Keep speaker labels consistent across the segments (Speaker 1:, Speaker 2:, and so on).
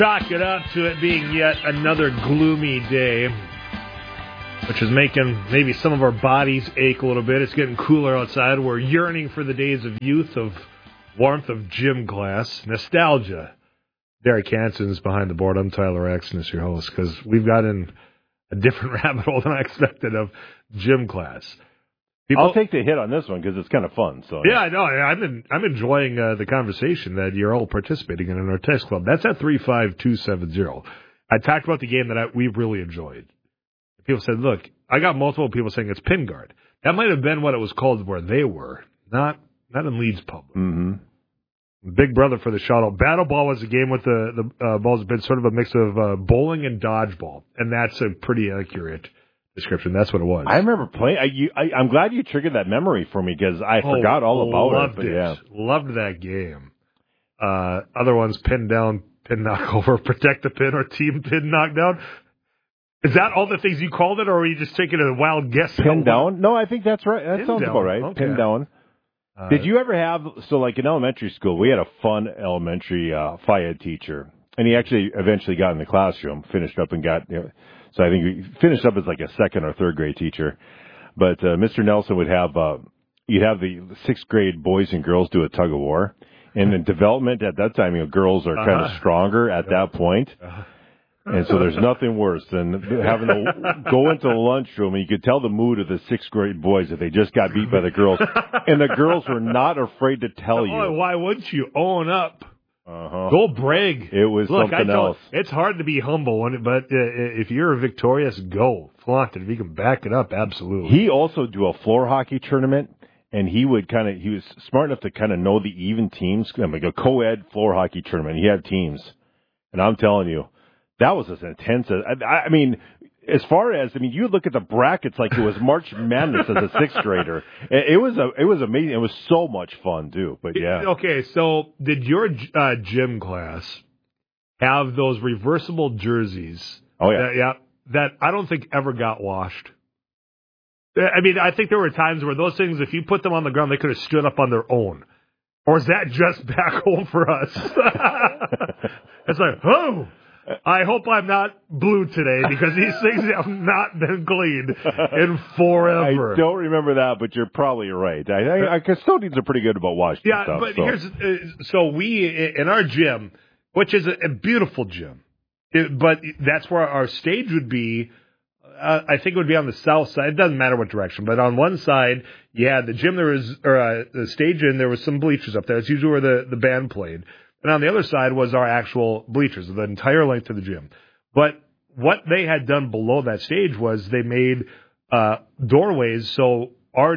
Speaker 1: Chalk it up to it being yet another gloomy day, which is making maybe some of our bodies ache a little bit. It's getting cooler outside. We're yearning for the days of youth, of warmth, of gym class, nostalgia. Derek Hansen's behind the board. I'm Tyler Axton as your host, because we've got in a different rabbit hole than I expected of gym class.
Speaker 2: I'll take the hit on this one because it's kind of fun. So
Speaker 1: yeah, I know. I'm enjoying the conversation that you're all participating in our text club. That's at 35270. I talked about the game that we really enjoyed. People said, "Look, I got multiple people saying it's Pin Guard." That might have been what it was called where they were, not in Leeds Public.
Speaker 2: Mm-hmm.
Speaker 1: Big Brother for the shuttle. Battle ball was a game with the balls. Been sort of a mix of bowling and dodgeball, and that's a pretty accurate description. That's what it was.
Speaker 2: I remember playing. I'm glad you triggered that memory for me because I forgot all about it. Yeah.
Speaker 1: Loved that game. Other ones: pin down, pin knock over, protect the pin, or team pin knockdown. Is that all the things you called it, or are you just taking a wild guess?
Speaker 2: Pin down? No, I think that's right. That
Speaker 1: pin
Speaker 2: sounds
Speaker 1: down.
Speaker 2: about right.
Speaker 1: Okay.
Speaker 2: Pin down. Did you ever have, so like in elementary school, we had a fun elementary phy ed teacher, and he actually eventually got in the classroom, finished up and got, so I think he finished up as like a second or third grade teacher. But Mr. Nelson would have, you'd have the sixth grade boys and girls do a tug of war. And in development at that time, girls are kind of stronger at that point. And so there's nothing worse than having to go into the lunchroom and you could tell the mood of the sixth grade boys that they just got beat by the girls. And the girls were not afraid to tell you.
Speaker 1: Why wouldn't you own up? Go brag.
Speaker 2: It was something else.
Speaker 1: It's hard to be humble, but if you're victorious, go. Flaunt it. If you can back it up, absolutely.
Speaker 2: He also do a floor hockey tournament, and he was smart enough to kind of know the even teams, like a co-ed floor hockey tournament. He had teams. And I'm telling you, that was as intense as, I mean, as far as, you look at the brackets like it was March Madness as a sixth grader. It was amazing. It was so much fun, too. But yeah.
Speaker 1: Okay, so did your gym class have those reversible jerseys?
Speaker 2: Oh, yeah.
Speaker 1: That I don't think ever got washed. I think there were times where those things, if you put them on the ground, they could have stood up on their own. Or is that just back home for us? It's like, oh! I hope I'm not blue today because these things have not been cleaned in forever.
Speaker 2: I don't remember that, but you're probably right. Custodians are pretty good about washing stuff.
Speaker 1: Yeah, but so we, in our gym, which is a beautiful gym, but that's where our stage would be. I think it would be on the south side. It doesn't matter what direction, but on one side, you had the gym, the stage, and there was some bleachers up there. That's usually where the band played. And on the other side was our actual bleachers, the entire length of the gym. But what they had done below that stage was they made doorways. So our,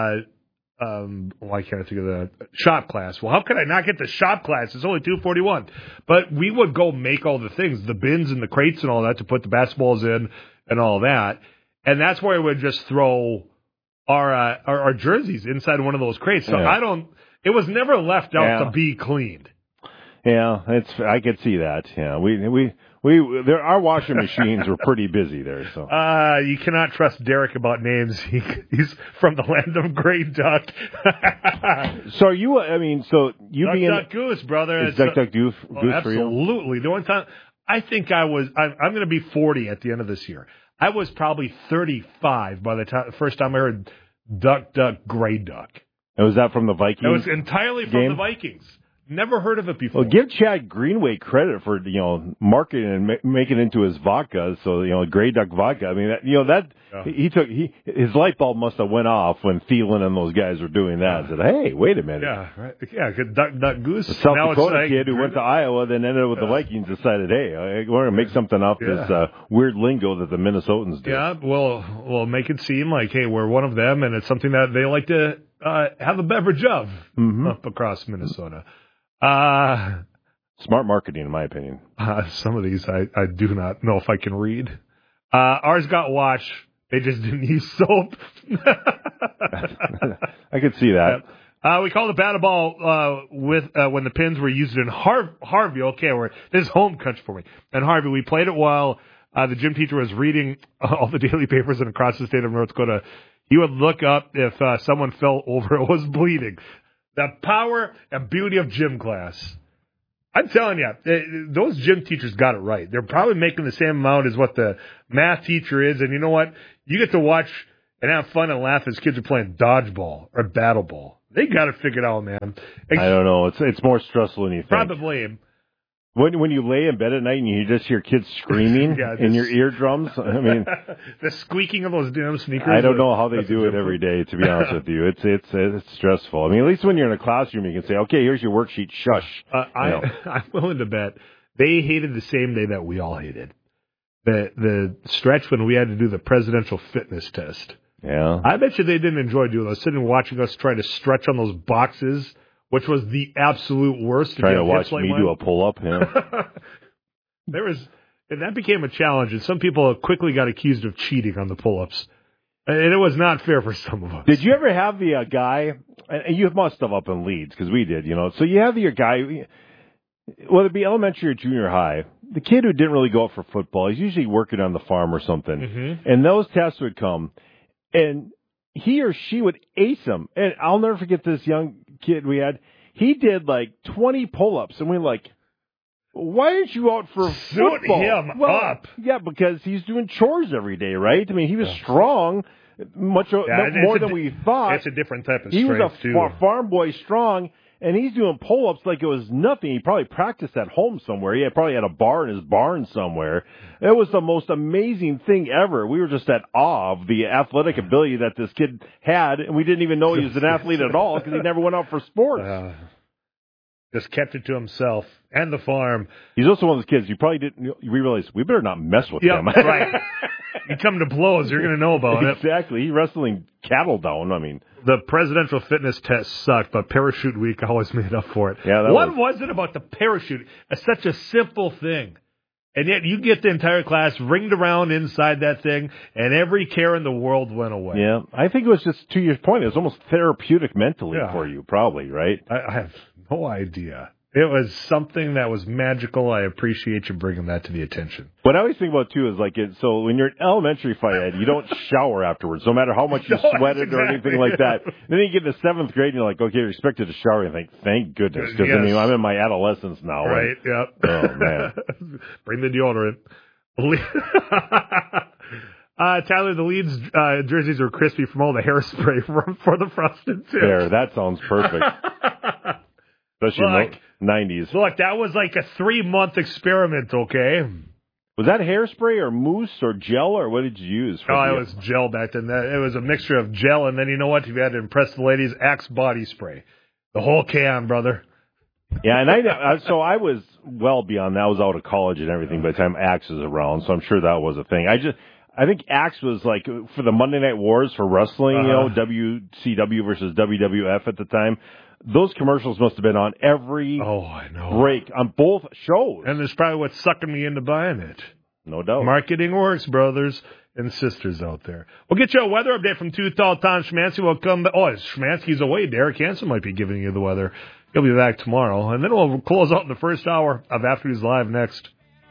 Speaker 1: why can't I think of the shop class? Well, how could I not get the shop class? It's only $241. But we would go make all the things, the bins and the crates and all that to put the basketballs in and all that. And that's where we would just throw our jerseys inside one of those crates. So it was never left out to be cleaned.
Speaker 2: Yeah, I could see that. Yeah, our washing machines were pretty busy there. So
Speaker 1: you cannot trust Derek about names. He's from the land of Grey Duck.
Speaker 2: So you,
Speaker 1: Duck Goose, brother.
Speaker 2: It's Duck Goose for you.
Speaker 1: Absolutely. The one time I think I'm going to be 40 at the end of this year. I was probably 35 by the first time I heard Duck, Grey Duck.
Speaker 2: And was that from the Vikings?
Speaker 1: It was entirely from the Vikings. Never heard of it before.
Speaker 2: Well, give Chad Greenway credit for marketing and making it into his vodka. So Grey Duck vodka. I mean, his light bulb must have went off when Thielen and those guys were doing that. Said, hey, wait a minute.
Speaker 1: Yeah, right. Yeah, Duck Goose.
Speaker 2: The South Dakota kid who went to Iowa, then ended up with the Vikings, decided, hey, we're going to make something off this weird lingo that the Minnesotans do.
Speaker 1: Yeah, we'll make it seem like, hey, we're one of them, and it's something that they like to have a beverage of up across Minnesota.
Speaker 2: Smart marketing, in my opinion.
Speaker 1: Some of these I do not know if I can read. Ours got washed. They just didn't use soap.
Speaker 2: I could see that.
Speaker 1: We called the battle ball when the pins were used in Harvey. Okay, this is home country for me. In Harvey, we played it while the gym teacher was reading all the daily papers and across the state of North Dakota. He would look up if someone fell over or was bleeding. The power and beauty of gym class. I'm telling you, those gym teachers got it right. They're probably making the same amount as what the math teacher is. And you know what? You get to watch and have fun and laugh as kids are playing dodgeball or battle ball. They got it figured out, man.
Speaker 2: I don't know. It's more stressful than you think.
Speaker 1: Probably.
Speaker 2: When you lay in bed at night and you just hear kids screaming in your eardrums, I mean,
Speaker 1: the squeaking of those damn sneakers.
Speaker 2: I don't know how they do it every day. To be honest with you, it's stressful. I mean, at least when you're in a classroom, you can say, "Okay, here's your worksheet." Shush.
Speaker 1: I'm willing to bet they hated the same day that we all hated the stretch when we had to do the presidential fitness test.
Speaker 2: Yeah,
Speaker 1: I bet you they didn't enjoy doing those. Sitting and watching us try to stretch on those boxes, which was the absolute worst.
Speaker 2: Trying to watch me do a pull-up, yeah.
Speaker 1: And that became a challenge, and some people quickly got accused of cheating on the pull-ups. And it was not fair for some of us.
Speaker 2: Did you ever have the guy, and you must have up in Leeds, because we did, so you have your guy, whether it be elementary or junior high, the kid who didn't really go out for football, he's usually working on the farm or something, and those tests would come, and he or she would ace them. And I'll never forget this young kid we had. He did like 20 pull-ups, and we're like, why aren't you out for football?
Speaker 1: Suit him up.
Speaker 2: Yeah, because he's doing chores every day, right? I mean, he was strong, more than we thought.
Speaker 1: It's a different type of
Speaker 2: strength,
Speaker 1: too.
Speaker 2: He was a farm boy strong, and he's doing pull-ups like it was nothing. He probably practiced at home somewhere. He probably had a bar in his barn somewhere. It was the most amazing thing ever. We were just at awe of the athletic ability that this kid had, and we didn't even know he was an athlete at all because he never went out for sports.
Speaker 1: Just kept it to himself and the farm.
Speaker 2: He's also one of those kids you probably didn't. We realized we better not mess with him.
Speaker 1: Right. You come to blows, you're going to know about it.
Speaker 2: Exactly. He's wrestling cattle down. I mean,
Speaker 1: the presidential fitness test sucked, but parachute week always made up for it.
Speaker 2: Yeah,
Speaker 1: what was it about the parachute? It's such a simple thing. And yet you get the entire class ringed around inside that thing, and every care in the world went away.
Speaker 2: Yeah, I think it was just, to your point, it was almost therapeutic mentally for you, probably, right?
Speaker 1: I have no idea. It was something that was magical. I appreciate you bringing that to the attention.
Speaker 2: What I always think about, too, is so when you're in elementary fight, you don't shower afterwards, no matter how much you sweated or anything like that. Then you get to 7th grade, and you're like, okay, you're expected to shower. And you think, thank goodness, because I'm in my adolescence now.
Speaker 1: Right, yep.
Speaker 2: Oh, man.
Speaker 1: Bring the deodorant. Tyler, the Leeds jerseys are crispy from all the hairspray for the frosted tips.
Speaker 2: There, that sounds perfect. Especially in the 90s.
Speaker 1: Look, that was like a 3-month experiment, okay?
Speaker 2: Was that hairspray or mousse or gel, or what did you use?
Speaker 1: It was gel back then. It was a mixture of gel, and then you know what? If you had to impress the ladies, Axe body spray. The whole can, brother.
Speaker 2: Yeah, and so I was well beyond that. I was out of college and everything by the time Axe was around, so I'm sure that was a thing. I think Axe was like for the Monday Night Wars for wrestling, WCW versus WWF at the time. Those commercials must have been on every break on both shows.
Speaker 1: And that's probably what's sucking me into buying it.
Speaker 2: No doubt.
Speaker 1: Marketing works, brothers and sisters out there. We'll get you a weather update from Too Tall Tom Schmancy. We'll come back. Oh, Schmancy's away. Derek Hansen might be giving you the weather. He'll be back tomorrow. And then we'll close out in the first hour of After News Live next.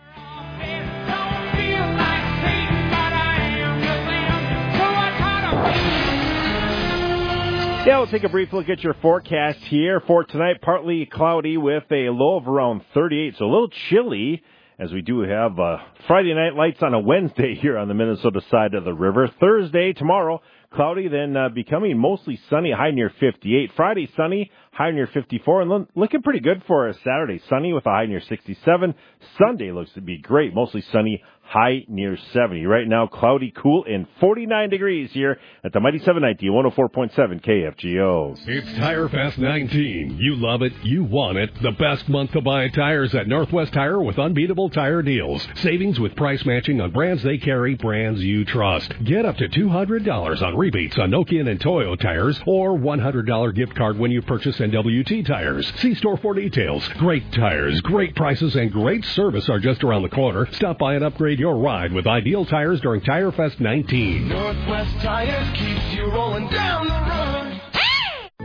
Speaker 2: Yeah, we'll take a brief look at your forecast here for tonight. Partly cloudy with a low of around 38, so a little chilly as we do have Friday night lights on a Wednesday here on the Minnesota side of the river. Thursday, tomorrow, cloudy, then becoming mostly sunny, high near 58. Friday, sunny, high near 54, and looking pretty good for a Saturday. Sunny with a high near 67. Sunday looks to be great, mostly sunny, high near 70. Right now, cloudy, cool, and 49 degrees here at the Mighty 790, 104.7 KFGO.
Speaker 3: It's Tire Fest 19. You love it. You want it. The best month to buy tires at Northwest Tire with unbeatable tire deals. Savings with price matching on brands they carry, brands you trust. Get up to $200 on rebates on Nokian and Toyo tires or $100 gift card when you purchase NWT tires. See store for details. Great tires, great prices, and great service are just around the corner. Stop by and upgrade your ride with Ideal Tires during Tire Fest 19.
Speaker 4: Northwest Tires keeps you rolling down the road.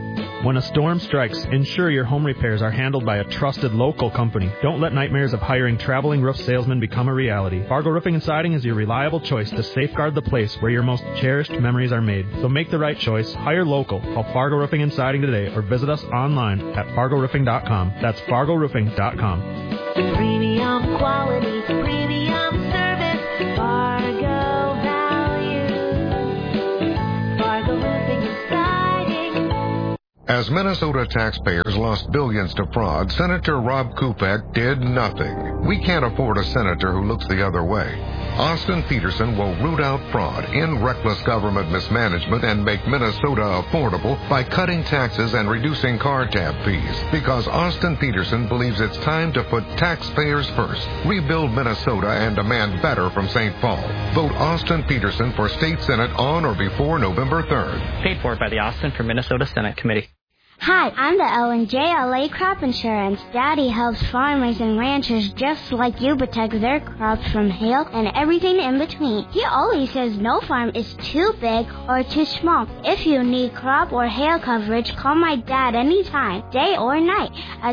Speaker 4: When a storm strikes, ensure your home repairs are handled by a trusted local company. Don't let nightmares of hiring traveling roof salesmen become a reality. Fargo Roofing and Siding is your reliable choice to safeguard the place where your most cherished memories are made. So make the right choice. Hire local. Call Fargo Roofing and Siding today or visit us online at fargoroofing.com. That's fargoroofing.com.
Speaker 5: Premium quality, premium service, Fargo value, Fargo Roofing and Siding.
Speaker 6: As Minnesota taxpayers lost billions to fraud, Senator Rob Kupek did nothing. We can't afford a senator who looks the other way. Austin Peterson will root out fraud, end reckless government mismanagement, and make Minnesota affordable by cutting taxes and reducing car tab fees. Because Austin Peterson believes it's time to put taxpayers first, rebuild Minnesota, and demand better from St. Paul. Vote Austin Peterson for State Senate on or before November 3rd.
Speaker 7: Paid for by the Austin for Minnesota Senate Committee.
Speaker 8: Hi, I'm the Ellen J. LA Crop Insurance. Daddy helps farmers and ranchers just like you protect their crops from hail and everything in between. He always says no farm is too big or too small. If you need crop or hail coverage, call my dad anytime, day or night, at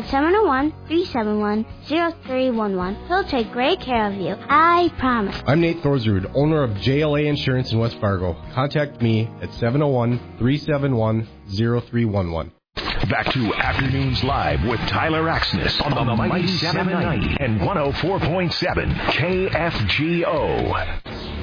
Speaker 8: 701-371-0311. He'll take great care of you. I promise.
Speaker 9: I'm Nate Thorsrud, owner of JLA Insurance in West Fargo. Contact me at 701-371-0311.
Speaker 10: Back to Afternoons Live with Tyler Axness on the Mighty 790 and 104.7 KFGO.